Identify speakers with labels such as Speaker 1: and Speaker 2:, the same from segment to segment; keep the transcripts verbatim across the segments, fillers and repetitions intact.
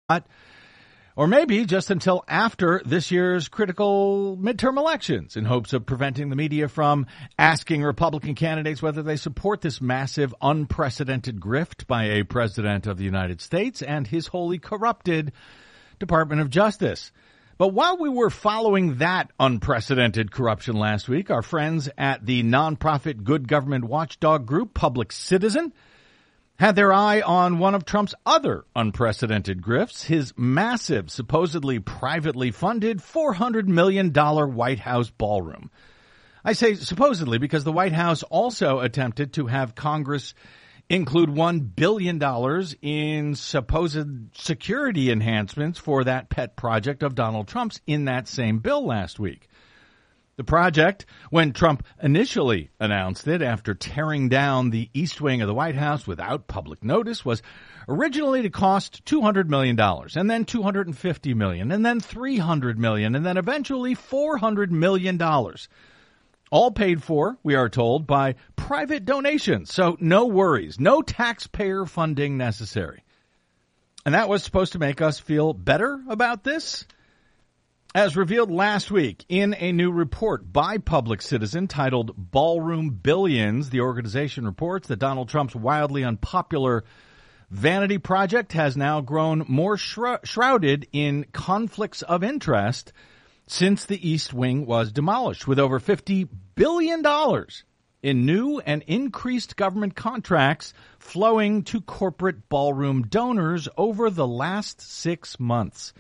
Speaker 1: Or maybe just until after this year's critical midterm elections in hopes of preventing the media from asking Republican candidates whether they support this massive, unprecedented grift by a president of the United States and his wholly corrupted Department of Justice. But while we were following that unprecedented corruption last week, our friends at the nonprofit good government watchdog group Public Citizen had their eye on one of Trump's other unprecedented grifts, his massive, supposedly privately funded four hundred million dollars White House ballroom. I say supposedly because the White House also attempted to have Congress include one billion dollars in supposed security enhancements for that pet project of Donald Trump's in that same bill last week. The project, when Trump initially announced it after tearing down the East Wing of the White House without public notice, was originally to cost two hundred million dollars, and then two hundred fifty million dollars, and then three hundred million dollars, and then eventually four hundred million dollars. All paid for, we are told, by private donations. So no worries, no taxpayer funding necessary. And that was supposed to make us feel better about this? As revealed last week in a new report by Public Citizen titled Ballroom Billions, the organization reports that Donald Trump's wildly unpopular vanity project has now grown more shrou- shrouded in conflicts of interest since the East Wing was demolished, with over fifty billion dollars in new and increased government contracts flowing to corporate ballroom donors over the last six months.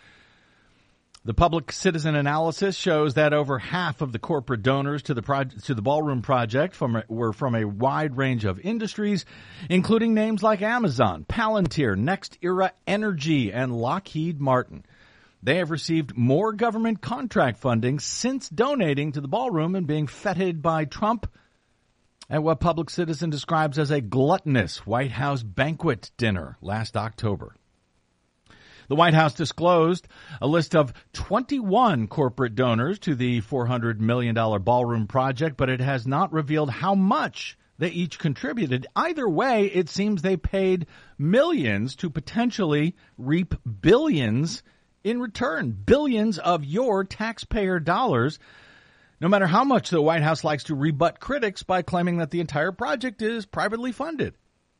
Speaker 1: The Public Citizen analysis shows that over half of the corporate donors to the pro- to the ballroom project from, were from a wide range of industries, including names like Amazon, Palantir, NextEra Energy, and Lockheed Martin. They have received more government contract funding since donating to the ballroom and being feted by Trump at what Public Citizen describes as a gluttonous White House banquet dinner last October. The White House disclosed a list of twenty-one corporate donors to the four hundred million dollars ballroom project, but it has not revealed how much they each contributed. Either way, it seems they paid millions to potentially reap billions in return. Billions of your taxpayer dollars, no matter how much the White House likes to rebut critics by claiming that the entire project is privately funded.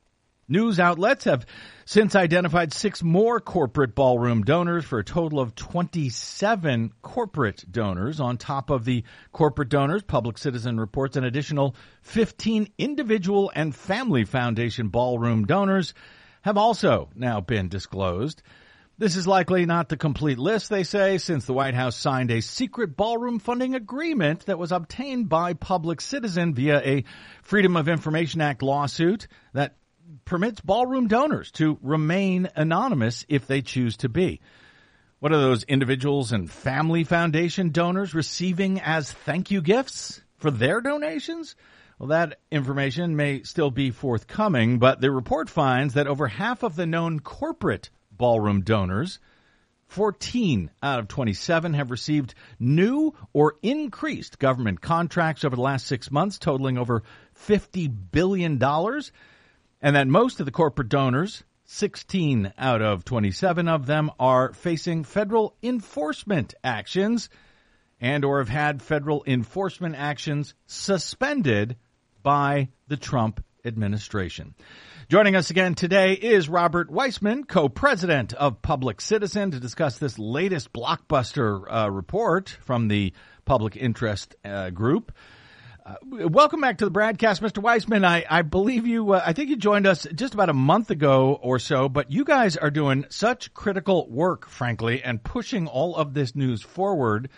Speaker 1: News outlets have since identified six more corporate ballroom donors for a total of twenty-seven corporate donors. On top of the corporate donors, Public Citizen reports an additional fifteen individual and family foundation ballroom donors have also now been disclosed. This is likely not the complete list, they say, since the White House signed a secret ballroom funding agreement that was obtained by Public Citizen via a Freedom of Information Act lawsuit that permits ballroom donors to remain anonymous if they choose to be. What are those individuals and family foundation donors receiving as thank you gifts for their donations? Well, that information may still be forthcoming, but the report finds that over half of the known corporate ballroom donors, fourteen out of twenty-seven, have received new or increased government contracts over the last six months, totaling over fifty billion dollars. And that most of the corporate donors, sixteen out of twenty-seven of them, are facing federal enforcement actions and or have had federal enforcement actions suspended by the Trump administration. Joining us again today is Robert Weissman, co-president of Public Citizen, to discuss this latest blockbuster uh, report from the Public Interest uh, Group. Uh, welcome back to the broadcast, Mister Weissman. I, I believe you, uh, I think you joined us just about a month ago or so, but you guys are doing such critical work, frankly, and pushing all of this news forward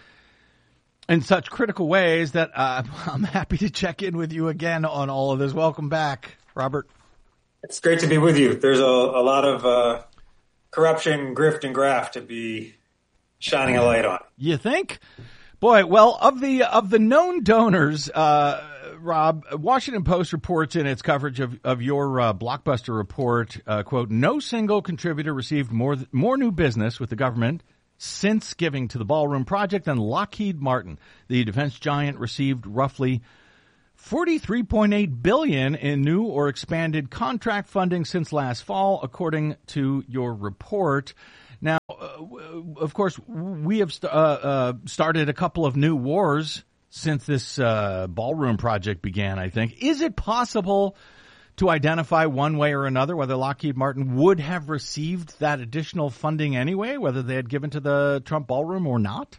Speaker 1: in such critical ways that uh, I'm happy to check in with you again on all of this. Welcome back, Robert.
Speaker 2: It's great to be with you. There's a, a lot of uh, corruption, grift, and graft to be shining a light on.
Speaker 1: You think? Boy, well, of the of the known donors, uh, Rob, Washington Post reports in its coverage of, of your uh, blockbuster report, uh, quote, no single contributor received more more new business with the government since giving to the Ballroom Project than Lockheed Martin. The defense giant received roughly forty-three point eight billion dollars in new or expanded contract funding since last fall, according to your report. Now, uh, of course, we have st- uh, uh, started a couple of new wars since this uh, ballroom project began, I think. Is it possible to identify one way or another whether Lockheed Martin would have received that additional funding anyway, whether they had given to the Trump ballroom or not?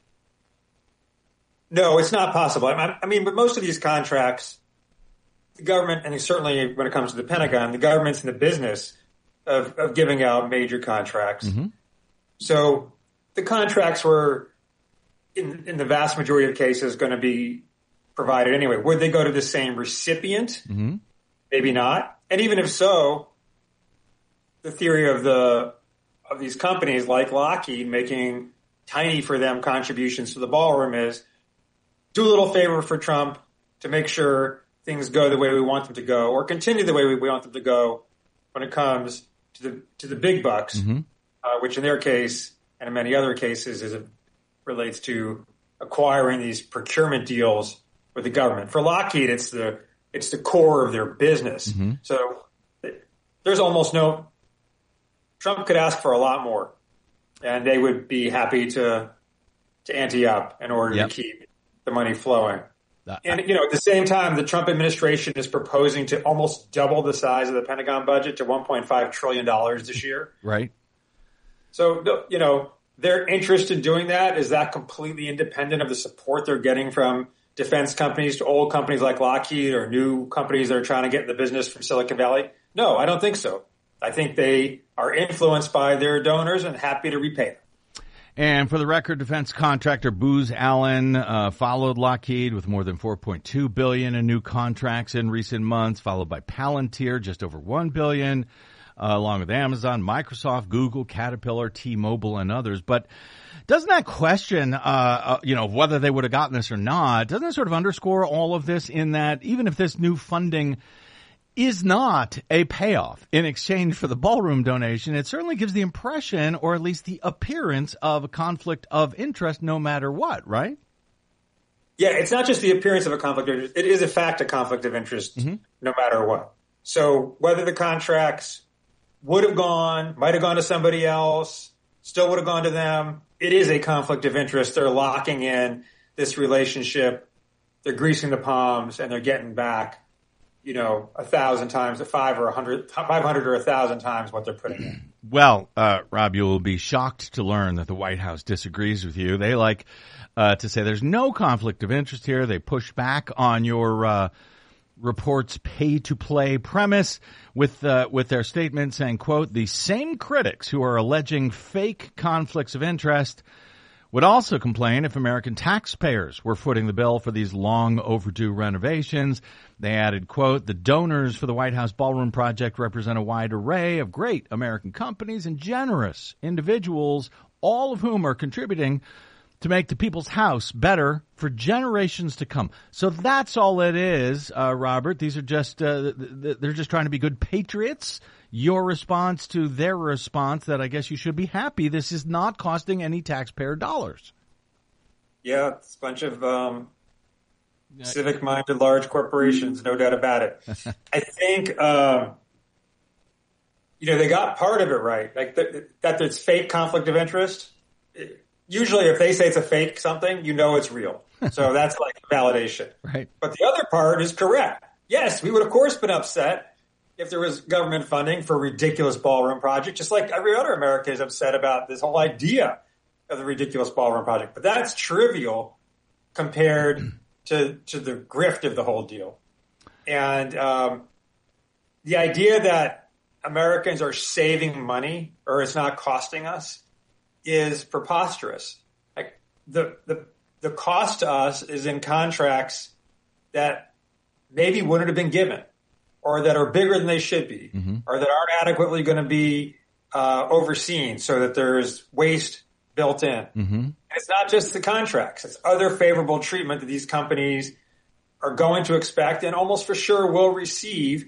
Speaker 2: No, it's not possible. I, I mean, but most of these contracts, the government, and certainly when it comes to the Pentagon, the government's in the business of, of giving out major contracts. Mm-hmm. So the contracts were, in, in the vast majority of cases, going to be provided anyway. Would they go to the same recipient? Mm-hmm. Maybe not. And even if so, the theory of the of these companies like Lockheed making tiny for them contributions to the ballroom is do a little favor for Trump to make sure things go the way we want them to go, or continue the way we want them to go when it comes to the to the big bucks, mm-hmm. uh, which in their case and in many other cases is it relates to acquiring these procurement deals with the government. For Lockheed, it's the It's the core of their business. Mm-hmm. So there's almost no – Trump could ask for a lot more, and they would be happy to to ante up in order yep. to keep the money flowing. Uh, and, you know, at the same time, the Trump administration is proposing to almost double the size of the Pentagon budget to one point five trillion dollars this year.
Speaker 1: Right.
Speaker 2: So, you know, their interest in doing that, is that completely independent of the support they're getting from – defense companies to old companies like Lockheed or new companies that are trying to get in the business from Silicon Valley? No, I don't think so. I think they are influenced by their donors and happy to repay them.
Speaker 1: And for the record, defense contractor Booz Allen uh, followed Lockheed with more than four point two billion dollars in new contracts in recent months, followed by Palantir, just over one billion dollars, uh, along with Amazon, Microsoft, Google, Caterpillar, T-Mobile, and others. But doesn't that question, uh, uh, you know, whether they would have gotten this or not, doesn't it sort of underscore all of this in that even if this new funding is not a payoff in exchange for the ballroom donation, it certainly gives the impression, or at least the appearance, of a conflict of interest no matter what, right?
Speaker 2: Yeah, it's not just the appearance of a conflict of interest. It is, in fact, a conflict of interest mm-hmm. no matter what. So whether the contracts would have gone, might have gone to somebody else, still would have gone to them, it is a conflict of interest. They're locking in this relationship. They're greasing the palms, and they're getting back, you know, a thousand times, a five or a hundred, five hundred or a thousand times what they're putting in.
Speaker 1: Well, uh, Rob, you will be shocked to learn that the White House disagrees with you. They like uh, to say there's no conflict of interest here. They push back on your uh, report's pay-to-play premise with uh, with their statement saying, quote, the same critics who are alleging fake conflicts of interest would also complain if American taxpayers were footing the bill for these long overdue renovations. They added, quote, the donors for the White House Ballroom Project represent a wide array of great American companies and generous individuals, all of whom are contributing to make the people's house better for generations to come. So that's all it is, uh, Robert. These are just, uh, they're just trying to be good patriots. Your response to their response that I guess you should be happy this is not costing any taxpayer dollars.
Speaker 2: Yeah, it's a bunch of um, civic-minded large corporations, no doubt about it. I think, um, you know, they got part of it right. Like the, that there's fake conflict of interest. Usually if they say it's a fake something, you know it's real. So that's like validation.
Speaker 1: Right.
Speaker 2: But the other part is correct. Yes, we would of course been upset if there was government funding for a ridiculous ballroom project, just like every other American is upset about this whole idea of the ridiculous ballroom project. But that's trivial compared to to the grift of the whole deal. And um, the idea that Americans are saving money or it's not costing us is preposterous. Like the the the cost to us is in contracts that maybe wouldn't have been given, or that are bigger than they should be, mm-hmm. or that aren't adequately going to be uh, overseen so that there's waste built in. Mm-hmm. And it's not just the contracts. It's other favorable treatment that these companies are going to expect and almost for sure will receive,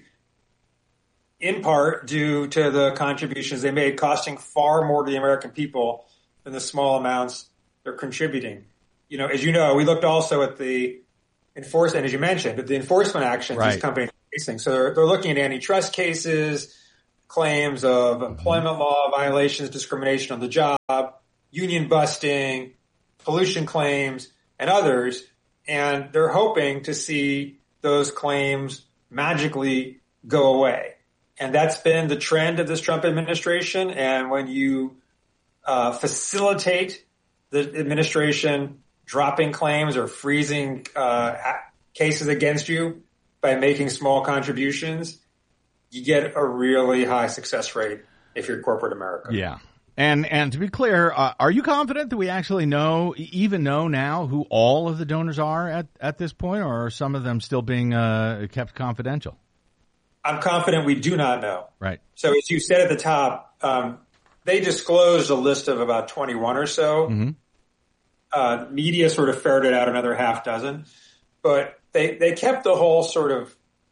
Speaker 2: in part due to the contributions they made, costing far more to the American people than the small amounts they're contributing. You know, as you know, we looked also at the enforcement, as you mentioned, at the enforcement actions right. these companies are facing. So they're, they're looking at antitrust cases. claims of employment law violations, discrimination on the job, union busting, pollution claims, and others. And they're hoping to see those claims magically go away. And that's been the trend of this Trump administration. And when you uh, facilitate the administration dropping claims or freezing uh, cases against you by making small contributions, you get a really high success rate if you're corporate America.
Speaker 1: Yeah. And and to be clear, uh, are you confident that we actually know, even know now who all of the donors are at, at this point, or are some of them still being uh, kept confidential?
Speaker 2: I'm confident we do not know.
Speaker 1: Right.
Speaker 2: So as you said at the top, um, they disclosed a list of about twenty-one or so. Mm-hmm. Uh, media sort of ferreted out another half dozen, but they, they kept the whole sort of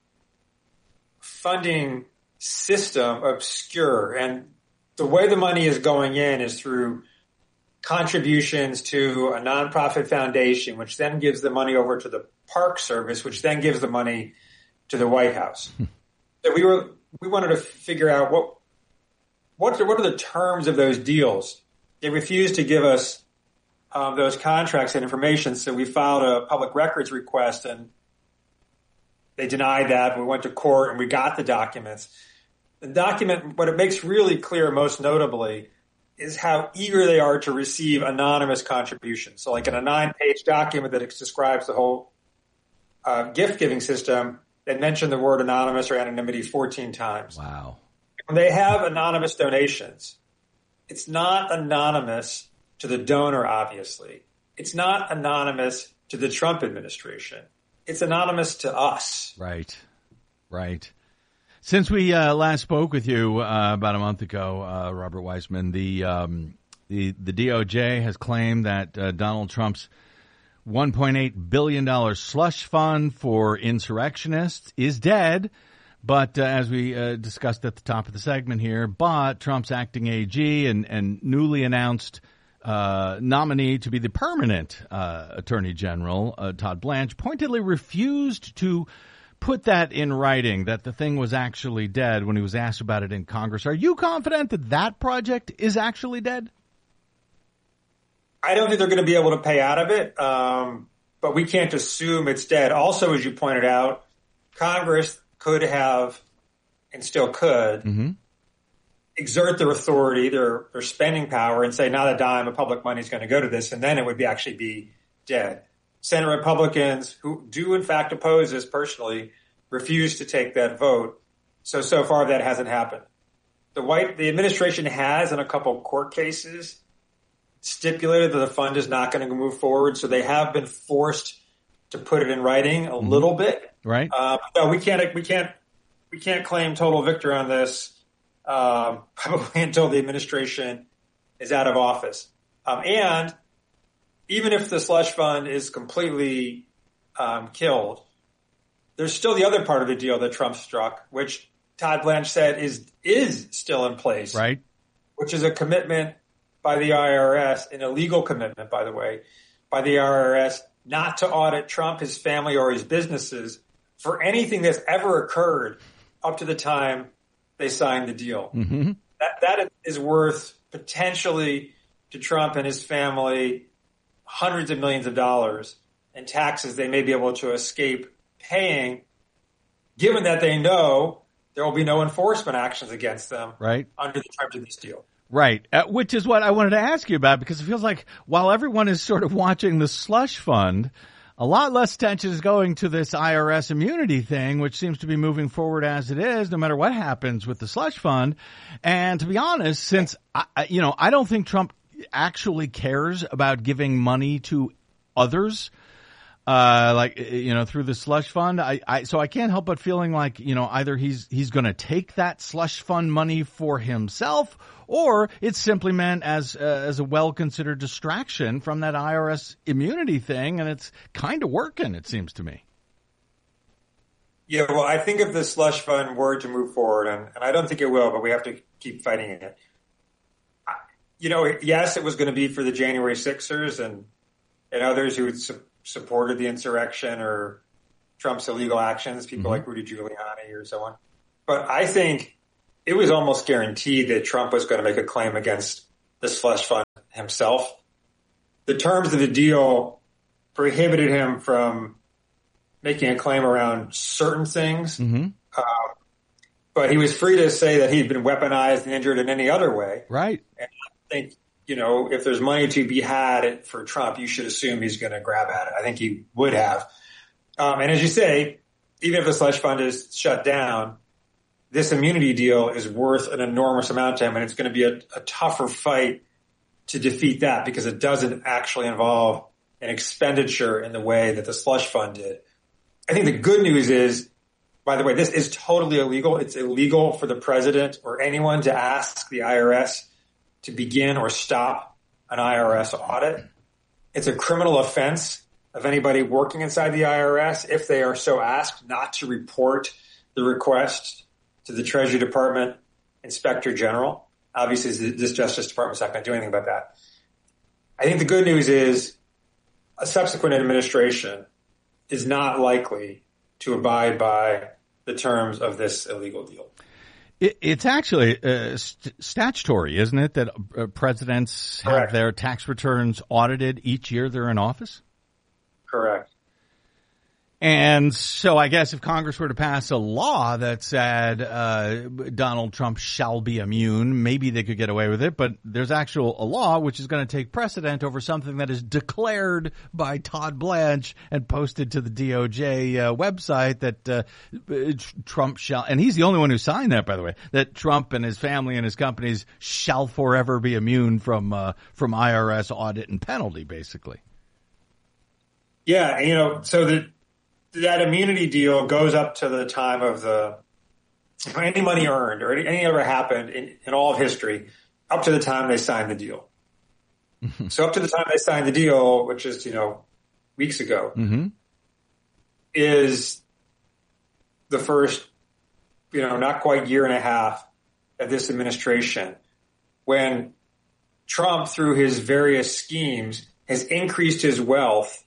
Speaker 2: funding system obscure. And the way the money is going in is through contributions to a nonprofit foundation, which then gives the money over to the Park Service, which then gives the money to the White House. So we were, we wanted to figure out what, what, what are the terms of those deals? They refused to give us um, those contracts and information. So we filed a public records request and they denied that. We went to court and we got the documents. The document, what it makes really clear most notably is how eager they are to receive anonymous contributions. So like in a nine-page document that describes the whole uh, gift-giving system, they mention the word anonymous or anonymity fourteen times.
Speaker 1: Wow.
Speaker 2: When they have anonymous donations, it's not anonymous to the donor, obviously. It's not anonymous to the Trump administration. It's anonymous to us.
Speaker 1: Right. Right. Since we uh, last spoke with you uh, about a month ago, uh, Robert Weissman, the, um, the the D O J has claimed that uh, Donald Trump's one point eight billion dollars slush fund for insurrectionists is dead. But uh, as we uh, discussed at the top of the segment here, but Trump's acting A G and, and newly announced uh, nominee to be the permanent uh, Attorney General, uh, Todd Blanche, pointedly refused to put that in writing, that the thing was actually dead when he was asked about it in Congress. Are you confident that that project is actually dead?
Speaker 2: I don't think they're going to be able to pay out of it, um, but we can't assume it's dead. Also, as you pointed out, Congress could have and still could mm-hmm. exert their authority, their, their spending power, and say not a dime of public money is going to go to this, and then it would be actually be dead. Senate Republicans, who do in fact oppose this personally, refuse to take that vote. So, so far that hasn't happened. The white, the administration has in a couple of court cases stipulated that the fund is not going to move forward. So they have been forced to put it in writing a mm-hmm. little bit.
Speaker 1: Right.
Speaker 2: Uh, no, we can't, we can't, we can't claim total victory on this, um, probably until the administration is out of office. Um, and even if the slush fund is completely um, killed, there's still the other part of the deal that Trump struck, which Todd Blanche said is is still in place,
Speaker 1: right?
Speaker 2: Which is a commitment by the I R S, an illegal commitment, by the way, by the I R S not to audit Trump, his family, or his businesses for anything that's ever occurred up to the time they signed the deal. Mm-hmm. That that is worth potentially to Trump and his family hundreds of millions of dollars in taxes they may be able to escape paying, given that they know there will be no enforcement actions against them
Speaker 1: right.
Speaker 2: under the terms of this deal.
Speaker 1: Right, uh, which is what I wanted to ask you about, because it feels like while everyone is sort of watching the slush fund, a lot less attention is going to this I R S immunity thing, which seems to be moving forward as it is, no matter what happens with the slush fund. And to be honest, since, I, you know, I don't think Trump actually cares about giving money to others, uh, like, you know, through the slush fund. I, I, so I can't help but feeling like, you know, either he's, he's going to take that slush fund money for himself, or it's simply meant as, uh, as a well-considered distraction from that I R S immunity thing. And it's kind of working, it seems to me.
Speaker 2: Yeah, well, I think if the slush fund were to move forward, and, and I don't think it will, but we have to keep fighting it. You know, yes, it was going to be for the January Sixers and, and others who su- supported the insurrection or Trump's illegal actions, people mm-hmm. like Rudy Giuliani or so on. But I think it was almost guaranteed that Trump was going to make a claim against the slush fund himself. The terms of the deal prohibited him from making a claim around certain things. Mm-hmm. Uh, but he was free to say that he'd been weaponized and injured in any other way.
Speaker 1: Right.
Speaker 2: And I think, you know, if there's money to be had for Trump, you should assume he's going to grab at it. I think he would have. Um, and as you say, even if the slush fund is shut down, this immunity deal is worth an enormous amount to him, and it's going to be a, a tougher fight to defeat that because it doesn't actually involve an expenditure in the way that the slush fund did. I think the good news is, by the way, this is totally illegal. It's illegal for the president or anyone to ask the I R S to begin or stop an I R S audit. It's a criminal offense of anybody working inside the I R S, if they are so asked, not to report the request to the Treasury Department Inspector General. Obviously, this Justice Department's not going to do anything about that. I think the good news is a subsequent administration is not likely to abide by the terms of this illegal deal.
Speaker 1: It, it's actually uh, st- statutory, isn't it, that uh, presidents have
Speaker 2: Correct.
Speaker 1: their tax returns audited each year they're in office?
Speaker 2: Correct.
Speaker 1: And so I guess if Congress were to pass a law that said uh Donald Trump shall be immune, maybe they could get away with it. But there's actual a law which is going to take precedent over something that is declared by Todd Blanche and posted to the D O J uh, website that uh, Trump shall, and he's the only one who signed that, by the way, that Trump and his family and his companies shall forever be immune from uh, from I R S audit and penalty, basically.
Speaker 2: Yeah, you know, so the that immunity deal goes up to the time of the any money earned or any, any ever happened in, in all of history up to the time they signed the deal. Mm-hmm. So up to the time they signed the deal, which is, you know, weeks ago, mm-hmm. is the first, you know, not quite year and a half of this administration when Trump, through his various schemes, has increased his wealth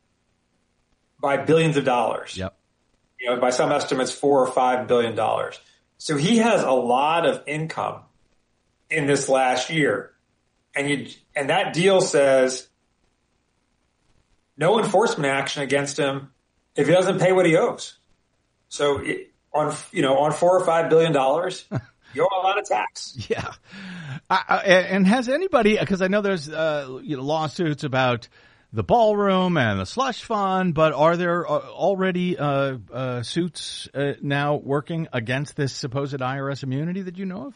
Speaker 2: by billions of dollars.
Speaker 1: Yep.
Speaker 2: You know, by some estimates, four or five billion dollars. So he has a lot of income in this last year. And you, and that deal says no enforcement action against him if he doesn't pay what he owes. So it, on, you know, on four or five billion dollars, you owe a lot of tax.
Speaker 1: Yeah. I, I, and has anybody, because I know there's uh, you know, lawsuits about the ballroom and the slush fund, but are there already uh, uh, suits uh, now working against this supposed I R S immunity that you know of?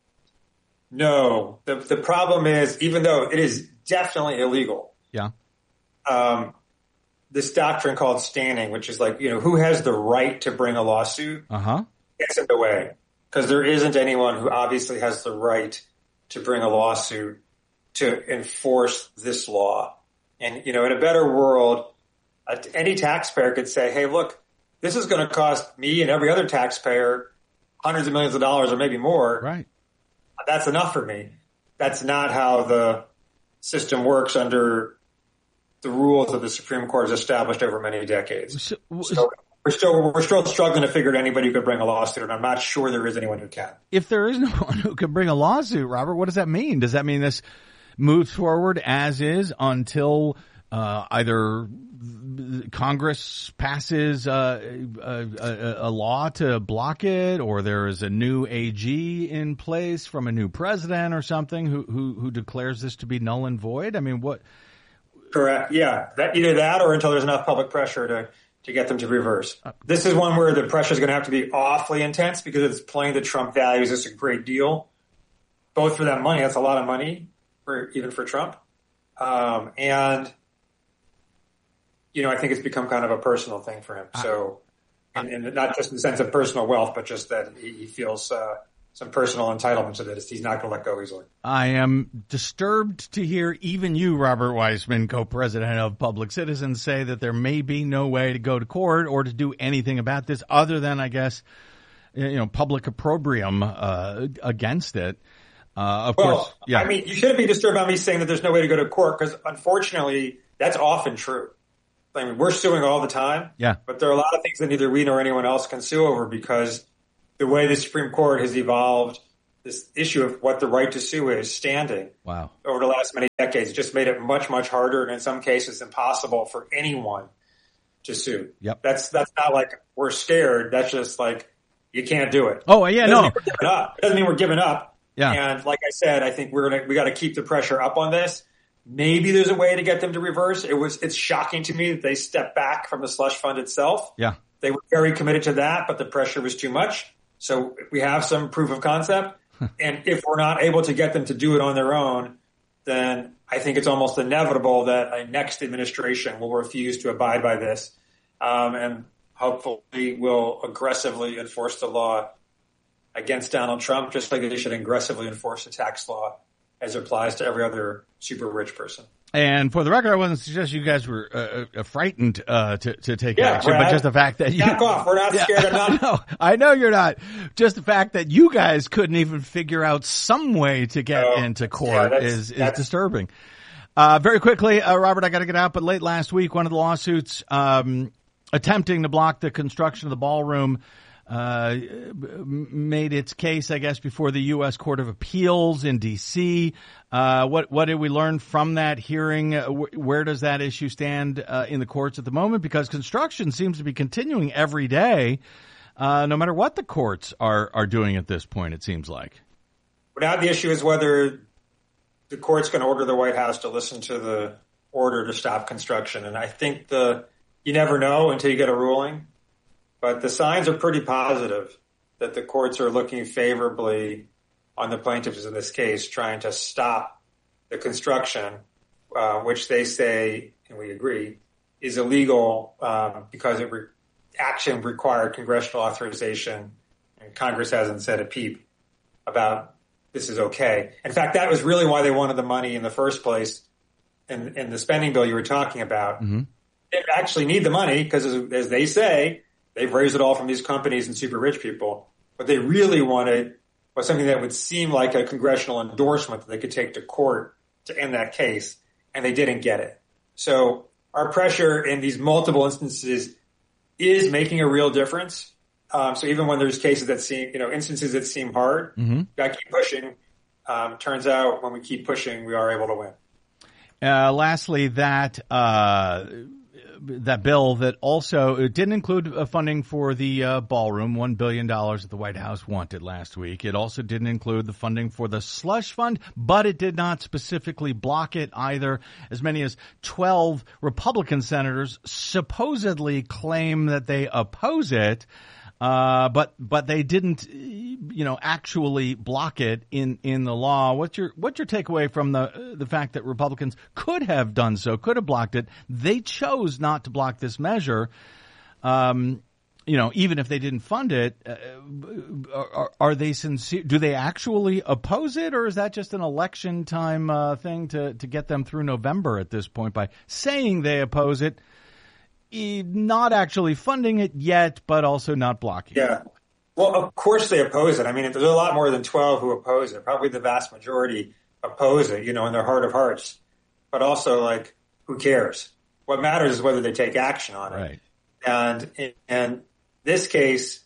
Speaker 2: No. The the problem is, even though it is definitely illegal,
Speaker 1: yeah,
Speaker 2: um, this doctrine called standing, which is like, you know, who has the right to bring a lawsuit,
Speaker 1: uh-huh.
Speaker 2: gets in the way. Because there isn't anyone who obviously has the right to bring a lawsuit to enforce this law. And, you know, in a better world, any taxpayer could say, hey, look, this is going to cost me and every other taxpayer hundreds of millions of dollars or maybe more.
Speaker 1: Right.
Speaker 2: That's enough for me. That's not how the system works under the rules that the Supreme Court has established over many decades. So, so we're still we're still struggling to figure out anybody who could bring a lawsuit, and I'm not sure there is anyone who can.
Speaker 1: If there is no one who can bring a lawsuit, Robert, what does that mean? Does that mean this moves forward as is until uh, either Congress passes uh, a, a, a law to block it, or there is a new A G in place from a new president or something who who, who declares this to be null and void? I mean, what?
Speaker 2: Correct. Yeah, that, either that or until there's enough public pressure to to get them to reverse. This is one where the pressure is going to have to be awfully intense because it's playing the Trump values. It's a great deal, both for that money. That's a lot of money. For, even for Trump. Um, and, you know, I think it's become kind of a personal thing for him. So, and, and not just in the sense of personal wealth, but just that he, he feels uh, some personal entitlement to this. He's not going to let go easily.
Speaker 1: I am disturbed to hear even you, Robert Weissman, co-president of Public Citizens, say that there may be no way to go to court or to do anything about this other than, I guess, you know, public opprobrium uh, against it. Uh, of
Speaker 2: well,
Speaker 1: course, yeah.
Speaker 2: I mean, you shouldn't be disturbed by me saying that there's no way to go to court because, unfortunately, that's often true. I mean, we're suing all the time.
Speaker 1: Yeah.
Speaker 2: But there are a lot of things that neither we nor anyone else can sue over because the way the Supreme Court has evolved this issue of what the right to sue is standing
Speaker 1: wow.
Speaker 2: over the last many decades just made it much, much harder and in some cases impossible for anyone to sue.
Speaker 1: Yep.
Speaker 2: That's, that's not like we're scared. That's just like, you can't do it.
Speaker 1: Oh, yeah,
Speaker 2: it
Speaker 1: no.
Speaker 2: Mean we're giving up. It doesn't mean we're giving up.
Speaker 1: Yeah.
Speaker 2: And like I said, I think we're going to, we got to keep the pressure up on this. Maybe there's a way to get them to reverse. It was, it's shocking to me that they stepped back from the slush fund itself.
Speaker 1: Yeah.
Speaker 2: They were very committed to that, but the pressure was too much. So we have some proof of concept. And if we're not able to get them to do it on their own, then I think it's almost inevitable that a next administration will refuse to abide by this. Um, and hopefully will aggressively enforce the law against Donald Trump, just like they should aggressively enforce the tax law as it applies to every other super rich person.
Speaker 1: And for the record, I wasn't suggesting you guys were uh, uh, frightened uh, to to take
Speaker 2: yeah,
Speaker 1: action,
Speaker 2: Brad,
Speaker 1: but just the fact that you
Speaker 2: back off. We're not
Speaker 1: yeah,
Speaker 2: scared. I'm not.
Speaker 1: I know, I know you're not. Just the fact that you guys couldn't even figure out some way to get
Speaker 2: no,
Speaker 1: into court
Speaker 2: yeah,
Speaker 1: is is disturbing. Uh, very quickly, uh, Robert, I got to get out, but late last week, one of the lawsuits um, attempting to block the construction of the ballroom Uh, made its case, I guess, before the U S Court of Appeals in D C. Uh, what, what did we learn from that hearing? Uh, wh- where does that issue stand, uh, in the courts at the moment? Because construction seems to be continuing every day, uh, no matter what the courts are, are doing at this point, it seems like.
Speaker 2: But now the issue is whether the court's going to order the White House to listen to the order to stop construction. And I think the, you never know until you get a ruling. But the signs are pretty positive that the courts are looking favorably on the plaintiffs in this case, trying to stop the construction, uh, which they say, and we agree, is illegal um, because it re- action required congressional authorization, and Congress hasn't said a peep about this is okay. In fact, that was really why they wanted the money in the first place in, in the spending bill you were talking about. Mm-hmm. They actually need the money because, as, as they say, they've raised it all from these companies and super rich people. What they really wanted was something that would seem like a congressional endorsement that they could take to court to end that case, and they didn't get it. So our pressure in these multiple instances is making a real difference. Um, so even when there's cases that seem, you know, instances that seem hard, mm-hmm. gotta keep pushing. Um, turns out when we keep pushing, we are able to win.
Speaker 1: Uh, lastly, that, uh, that bill that also it didn't include uh, funding for the uh, ballroom, one billion dollars that the White House wanted last week. It also didn't include the funding for the slush fund, but it did not specifically block it either. As many as twelve Republican senators supposedly claim that they oppose it. Uh, but, but they didn't, you know, actually block it in, in the law. What's your, what's your takeaway from the, the fact that Republicans could have done so, could have blocked it? They chose not to block this measure. Um, you know, even if they didn't fund it, uh, are, are they sincere? Do they actually oppose it, or is that just an election time, uh, thing to, to get them through November at this point by saying they oppose it? Not actually funding it yet, but also not blocking it.
Speaker 2: Yeah. Well, of course they oppose it. I mean, there's a lot more than twelve who oppose it. Probably the vast majority oppose it, you know, in their heart of hearts. But also, like, who cares? What matters is whether they take action on it.
Speaker 1: Right.
Speaker 2: And in, in this case,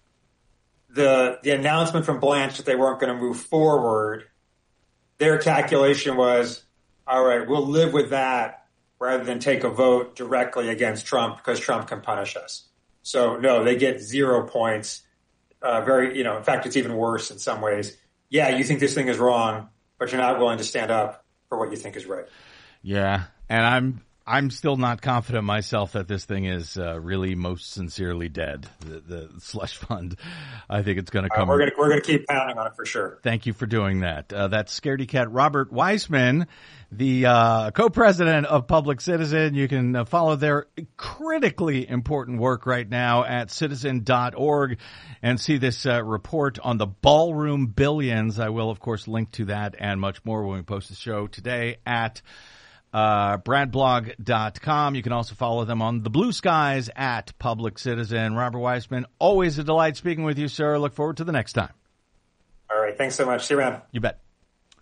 Speaker 2: the the announcement from Blanche that they weren't going to move forward, their calculation was, all right, we'll live with that, rather than take a vote directly against Trump because Trump can punish us. So no, they get zero points. Uh, very, you know, in fact, it's even worse in some ways. Yeah, you think this thing is wrong, but you're not willing to stand up for what you think is right.
Speaker 1: Yeah. And I'm, I'm still not confident myself that this thing is uh, really most sincerely dead. The, the slush fund. I think it's going to come.
Speaker 2: Uh, we're going to, we're going to keep pounding on it for sure.
Speaker 1: Thank you for doing that. Uh, that's Scaredy Cat Robert Weissman, the uh, co-president of Public Citizen. You can uh, follow their critically important work right now at citizen dot org and see this uh, report on the ballroom billions. I will, of course, link to that and much more when we post the show today at uh brad blog dot com. You can also follow them on the blue skies at Public Citizen. Robert Weissman, always a delight speaking with you, sir. Look forward to the next time.
Speaker 2: All right. Thanks so much. See you around.
Speaker 1: You bet.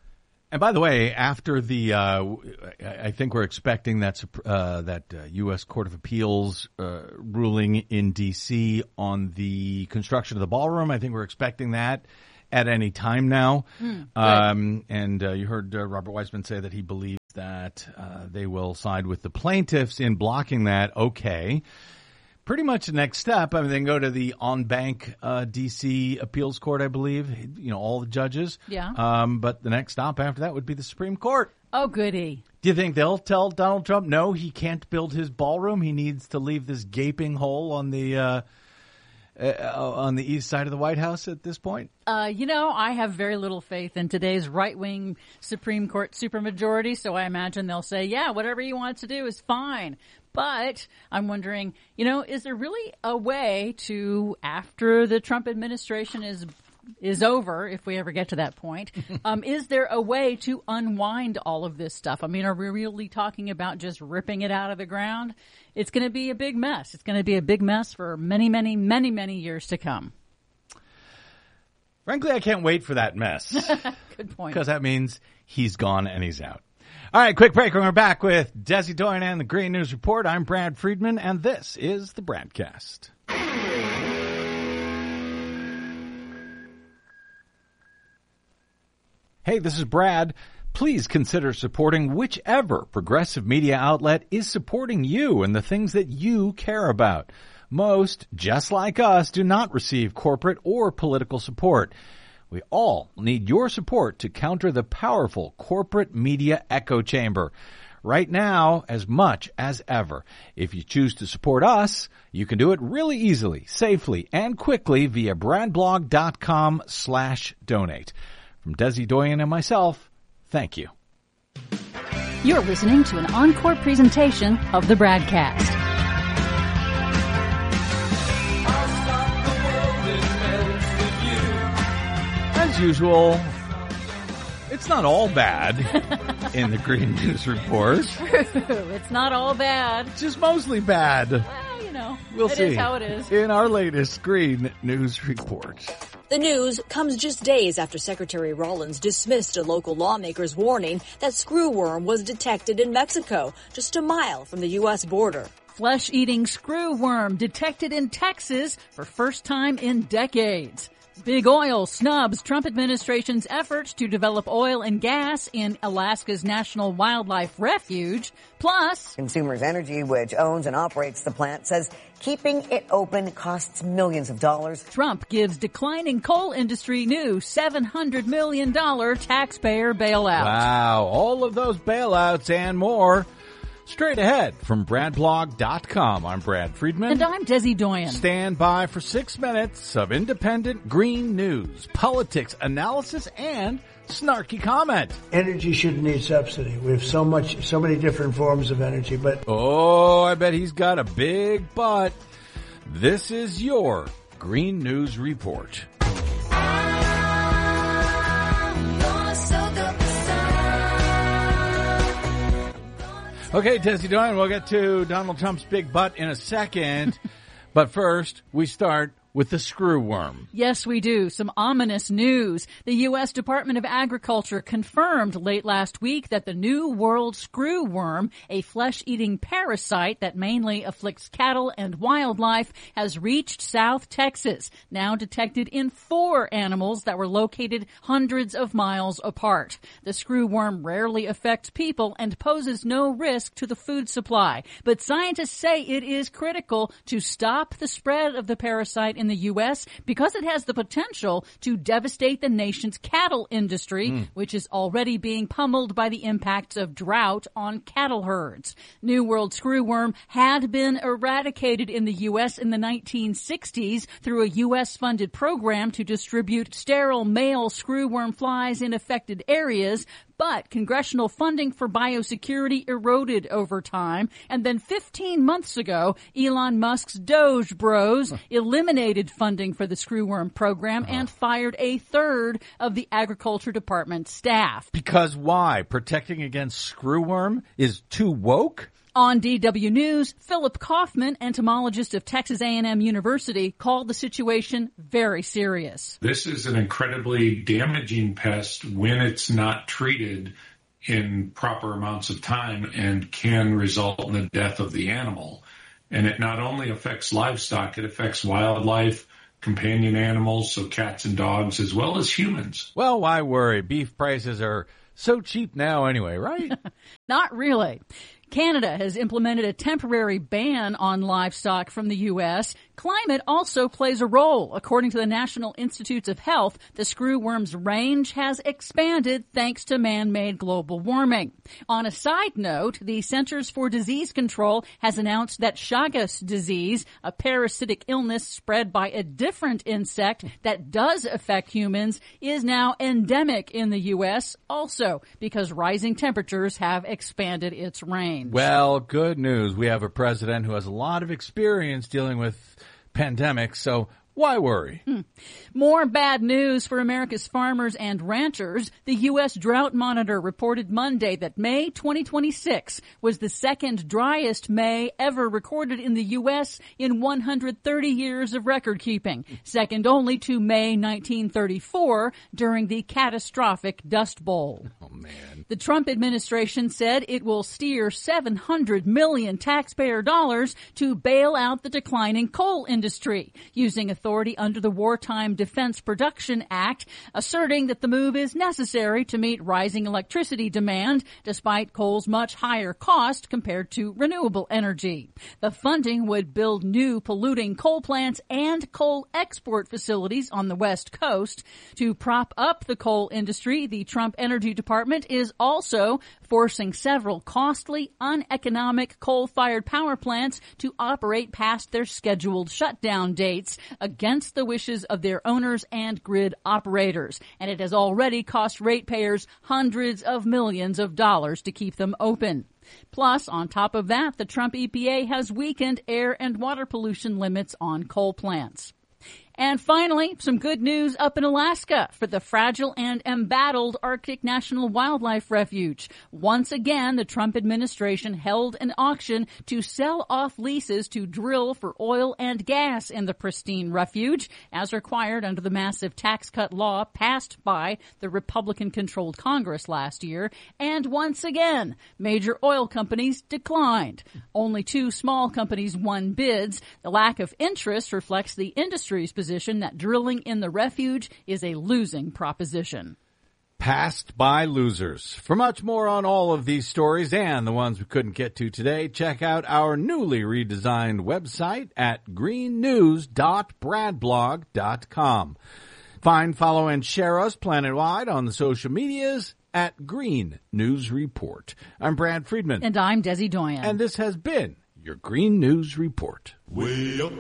Speaker 1: And by the way, after the, uh, I think we're expecting that uh, that uh, U S Court of Appeals uh, ruling in D C on the construction of the ballroom. I think we're expecting that at any time now. Mm, um, and uh, you heard uh, Robert Weissman say that he believes that uh, they will side with the plaintiffs in blocking that. Okay. Pretty much the next step, I mean, they can go to the on-bank uh, D C appeals court, I believe, you know, all the judges.
Speaker 3: Yeah.
Speaker 1: Um, but the next stop after that would be the Supreme Court.
Speaker 3: Oh, goody.
Speaker 1: Do you think they'll tell Donald Trump, no, he can't build his ballroom? He needs to leave this gaping hole on the uh, uh, on the east side of the White House at this point?
Speaker 3: Uh, you know, I have very little faith in today's right-wing Supreme Court supermajority, so I imagine they'll say, yeah, whatever he wants to do is fine. But I'm wondering, you know, is there really a way to, after the Trump administration is is over, if we ever get to that point, um, is there a way to unwind all of this stuff? I mean, are we really talking about just ripping it out of the ground? It's going to be a big mess. It's going to be a big mess for many, many, many, many years to come.
Speaker 1: Frankly, I can't wait for that mess.
Speaker 3: Good point.
Speaker 1: Because that means he's gone and he's out. All right, quick break. We're back with Desi Doyen and the Green News Report. I'm Brad Friedman, and this is the Bradcast. Hey, this is Brad. Please consider supporting whichever progressive media outlet is supporting you and the things that you care about. Most, just like us, do not receive corporate or political support. We all need your support to counter the powerful corporate media echo chamber. Right now, as much as ever. If you choose to support us, you can do it really easily, safely, and quickly via bradblog.com slash donate. From Desi Doyen and myself, thank you.
Speaker 3: You're listening to an encore presentation of the Bradcast.
Speaker 1: As usual, it's not all bad in the Green News Report.
Speaker 3: True. It's not all bad.
Speaker 1: It's just mostly bad.
Speaker 3: Well, you know,
Speaker 1: we'll
Speaker 3: it
Speaker 1: see.
Speaker 3: is how it is.
Speaker 1: In our latest Green News Report.
Speaker 4: The news comes just days after Secretary Rollins dismissed a local lawmaker's warning that screwworm was detected in Mexico, just a mile from the U S border.
Speaker 3: Flesh-eating screwworm detected in Texas for first time in decades. Big Oil snubs Trump administration's efforts to develop oil and gas in Alaska's National Wildlife Refuge. Plus,
Speaker 5: Consumers Energy, which owns and operates the plant, says keeping it open costs millions of dollars.
Speaker 3: Trump gives declining coal industry new seven hundred million dollars taxpayer bailout.
Speaker 1: Wow, all of those bailouts and more. Straight ahead from Brad Blog dot com. I'm Brad Friedman.
Speaker 3: And I'm Desi Doyen.
Speaker 1: Stand by for six minutes of independent green news, politics, analysis, and snarky comment.
Speaker 6: Energy shouldn't need subsidy. We have so much, so many different forms of energy, but...
Speaker 1: Oh, I bet he's got a big butt. This is your Green News Report. Okay, Desi Doyen, we'll get to Donald Trump's big butt in a second. But first, we start with the screwworm.
Speaker 3: Yes, we do. Some ominous news. The U S Department of Agriculture confirmed late last week that the New World screwworm, a flesh-eating parasite that mainly afflicts cattle and wildlife, has reached South Texas, now detected in four animals that were located hundreds of miles apart. The screwworm rarely affects people and poses no risk to the food supply, but scientists say it is critical to stop the spread of the parasite in the U S because it has the potential to devastate the nation's cattle industry, mm. which is already being pummeled by the impacts of drought on cattle herds. New World screwworm had been eradicated in the U S in the nineteen sixties through a U S-funded program to distribute sterile male screwworm flies in affected areas. But congressional funding for biosecurity eroded over time. And then fifteen months ago, Elon Musk's Doge Bros eliminated funding for the screwworm program uh-huh. and fired a third of the Agriculture Department staff.
Speaker 1: Because why? Protecting against screwworm is too woke?
Speaker 3: On D W News, Philip Kaufman, entomologist of Texas A and M University, called the situation very serious.
Speaker 7: This is an incredibly damaging pest when it's not treated in proper amounts of time and can result in the death of the animal. And it not only affects livestock, it affects wildlife, companion animals, so cats and dogs, as well as humans.
Speaker 1: Well, why worry? Beef prices are so cheap now anyway, right?
Speaker 3: Not really. Canada has implemented a temporary ban on livestock from the U S. Climate also plays a role. According to the National Institutes of Health, the screwworm's range has expanded thanks to man-made global warming. On a side note, the Centers for Disease Control has announced that Chagas disease, a parasitic illness spread by a different insect that does affect humans, is now endemic in the U S, also because rising temperatures have expanded its range.
Speaker 1: Well, good news. We have a president who has a lot of experience dealing with pandemics, so why worry?
Speaker 3: Hmm. More bad news for America's farmers and ranchers. The U S Drought Monitor reported Monday that May twenty twenty-six was the second driest May ever recorded in the U S in one hundred thirty years of record keeping, second only to May nineteen thirty-four during the catastrophic Dust Bowl.
Speaker 1: Oh, man.
Speaker 3: The Trump administration said it will steer seven hundred million taxpayer dollars to bail out the declining coal industry, using authority under the Wartime Defense Production Act, asserting that the move is necessary to meet rising electricity demand despite coal's much higher cost compared to renewable energy. The funding would build new polluting coal plants and coal export facilities on the West Coast. To prop up the coal industry, the Trump Energy Department is also forcing several costly, uneconomic coal-fired power plants to operate past their scheduled shutdown dates against the wishes of their owners and grid operators. And it has already cost ratepayers hundreds of millions of dollars to keep them open. Plus, on top of that, the Trump E P A has weakened air and water pollution limits on coal plants. And finally, some good news up in Alaska for the fragile and embattled Arctic National Wildlife Refuge. Once again, the Trump administration held an auction to sell off leases to drill for oil and gas in the pristine refuge, as required under the massive tax cut law passed by the Republican-controlled Congress last year. And once again, major oil companies declined. Only two small companies won bids. The lack of interest reflects the industry's position that drilling in the refuge is a losing proposition.
Speaker 1: Passed by losers. For much more on all of these stories and the ones we couldn't get to today, check out our newly redesigned website at green news dot brad blog dot com. Find, follow, and share us planet-wide on the social medias at Green News Report. I'm Brad Friedman.
Speaker 3: And I'm Desi Doyen.
Speaker 1: And this has been your Green News Report.
Speaker 8: Way up.